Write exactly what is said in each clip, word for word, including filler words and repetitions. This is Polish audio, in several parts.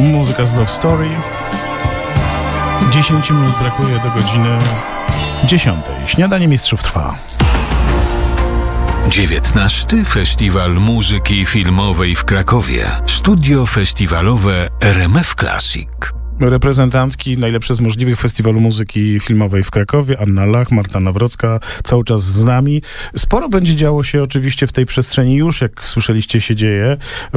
Muzyka z Love Story. dziesięć minut brakuje do godziny dziesiątej. Śniadanie mistrzów trwa. dziewiętnasty Festiwal Muzyki Filmowej w Krakowie. Studio festiwalowe R M F Classic. Reprezentantki najlepsze z możliwych Festiwalu Muzyki Filmowej w Krakowie, Anna Lach, Marta Nawrocka, cały czas z nami. Sporo będzie działo się oczywiście w tej przestrzeni już, jak słyszeliście, się dzieje,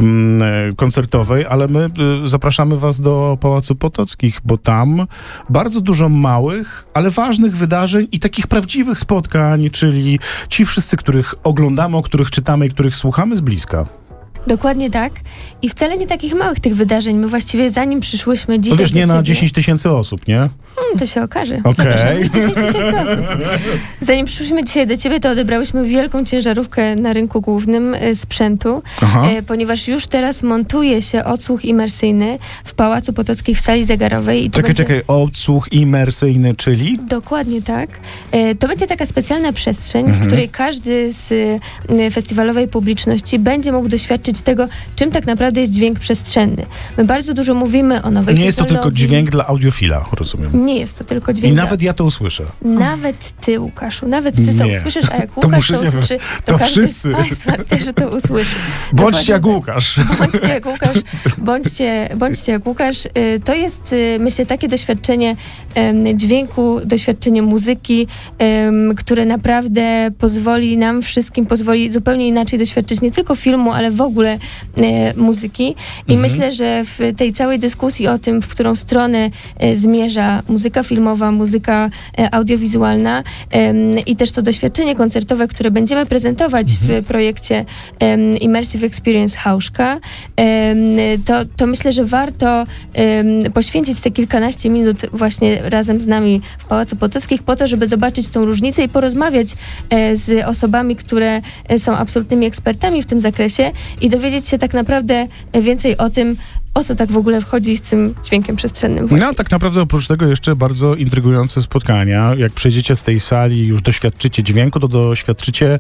koncertowej, ale my zapraszamy was do Pałacu Potockich, bo tam bardzo dużo małych, ale ważnych wydarzeń i takich prawdziwych spotkań, czyli ci wszyscy, których oglądamy, o których czytamy i których słuchamy z bliska. Dokładnie tak. I wcale nie takich małych tych wydarzeń. My właściwie zanim przyszłyśmy dzisiaj. No wiesz, nie do na ciebie, dziesięć tysięcy osób, nie? Hmm, to się okaże. Okej. Zapraszamy dziesięć tysięcy osób. Zanim przyszłyśmy dzisiaj do ciebie, to odebrałyśmy wielką ciężarówkę na rynku głównym e, sprzętu, e, ponieważ już teraz montuje się odsłuch imersyjny w Pałacu Potockich w sali zegarowej. I to czekaj, będzie... czekaj, odsłuch imersyjny, czyli? Dokładnie tak. E, to będzie taka specjalna przestrzeń, Mhm. w której każdy z e, festiwalowej publiczności będzie mógł doświadczyć tego, czym tak naprawdę jest dźwięk przestrzenny. My bardzo dużo mówimy o nowej Nie jest to tylko technologii. dźwięk dla audiofila, rozumiem. Nie jest to tylko I dźwięk. nawet ja to usłyszę. Nawet ty, Łukaszu, nawet ty to Nie. usłyszysz, a jak To Łukasz muszę- to, nie, usłyszy, to, to każdy wszyscy. z Państwa też to usłyszy. Bądźcie jak Dokładnie Łukasz. tak. Bądźcie jak Łukasz, bądźcie, bądźcie jak Łukasz. Y, To jest, y, myślę, takie doświadczenie em, dźwięku, doświadczenie muzyki, em, które naprawdę pozwoli nam wszystkim, pozwoli zupełnie inaczej doświadczyć nie tylko filmu, ale w ogóle e, muzyki. I Mhm. myślę, że w tej całej dyskusji o tym, w którą stronę e, zmierza muzyka filmowa, muzyka e, audiowizualna em, i też to doświadczenie koncertowe, które będziemy prezentować Mhm. w projekcie em, Immersive Experience Hauszka, em, to, to myślę, że warto em, poświęcić te kilkanaście minut właśnie razem z nami w Pałacu Potockich po to, żeby zobaczyć tą różnicę i porozmawiać e, z osobami, które e, są absolutnymi ekspertami w tym zakresie i dowiedzieć się tak naprawdę więcej o tym, o co tak w ogóle wchodzi z tym dźwiękiem przestrzennym. Właśnie. No tak naprawdę oprócz tego jeszcze bardzo intrygujące spotkania. Jak przejdziecie z tej sali i już doświadczycie dźwięku, to doświadczycie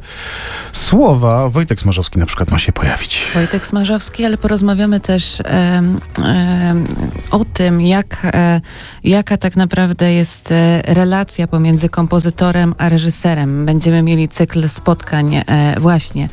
słowa. Wojtek Smarzowski na przykład ma się pojawić. Wojtek Smarzowski, ale porozmawiamy też em, em, o tym, jak, e, jaka tak naprawdę jest e, relacja pomiędzy kompozytorem a reżyserem. Będziemy mieli cykl spotkań e, właśnie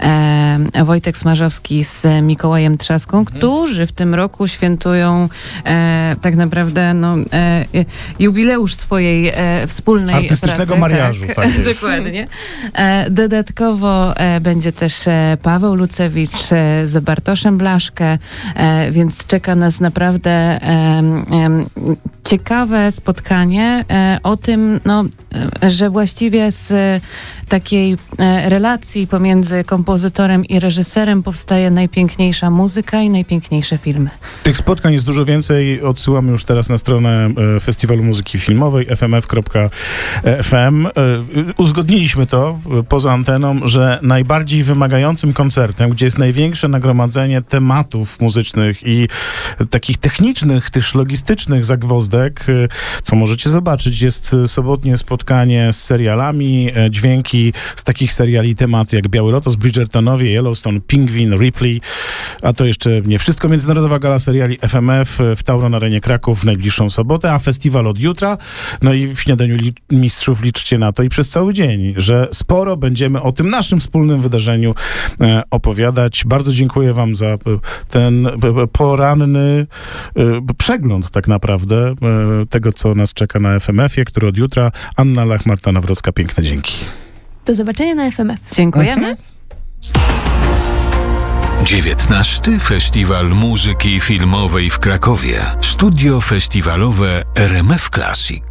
e, Wojtek Smarzowski z Mikołajem Trzaską, mhm. którzy w tym roku świętują e, tak naprawdę no, e, jubileusz swojej e, wspólnej artystycznego pracy. mariażu. Tak, tak jest. dokładnie. E, dodatkowo e, będzie też e, Paweł Lucewicz e, z Bartoszem Blaszkę, e, więc czeka nas naprawdę e, e, ciekawe spotkanie e, o tym, no, e, że właściwie z e, takiej e, relacji pomiędzy kompozytorem i reżyserem powstaje najpiękniejsza muzyka i najpiękniejsze filmy. Tych spotkań jest dużo więcej. Odsyłamy już teraz na stronę e, Festiwalu Muzyki Filmowej f m f kropka f m. E, uzgodniliśmy to e, poza anteną, że najbardziej wymagającym koncertem, gdzie jest największe nagromadzenie tematów muzycznych i takich technicznych, też logistycznych zagwozdek, e, co możecie zobaczyć, jest sobotnie spotkanie z serialami, e, dźwięki z takich seriali tematy jak Biały Lotos, Bridgertonowie, Yellowstone, Pingwin, Ripley, a to jeszcze nie wszystko. Międzynarodowa Gala Seriali F M F w Tauron Arenie Kraków w najbliższą sobotę, a festiwal od jutra. No i w Śniadaniu li- Mistrzów liczcie na to i przez cały dzień, że sporo będziemy o tym naszym wspólnym wydarzeniu e, opowiadać. Bardzo dziękuję wam za e, ten e, poranny e, przegląd tak naprawdę e, tego, co nas czeka na F M F ie, który od jutra. Anna Lach, Marta Nawrocka, piękne dzięki. Do zobaczenia na F M F. Dziękujemy. dziewiętnasty Festiwal Muzyki Filmowej w Krakowie. Studio festiwalowe R M F Classic.